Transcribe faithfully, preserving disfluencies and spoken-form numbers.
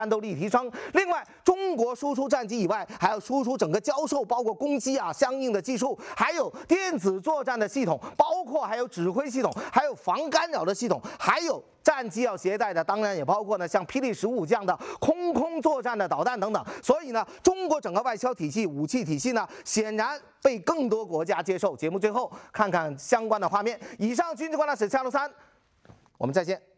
战斗力提升。另外，中国输出战机以外，还要输出整个交售，包括攻击啊相应的技术，还有电子作战的系统，包括还有指挥系统，还有防干扰的系统，还有战机要携带的，当然也包括呢像霹雳十五这样的空空作战的导弹等等。所以呢，中国整个外交体系、武器体系呢，显然被更多国家接受。节目最后看看相关的画面。以上军事观察室下周三，我们再见。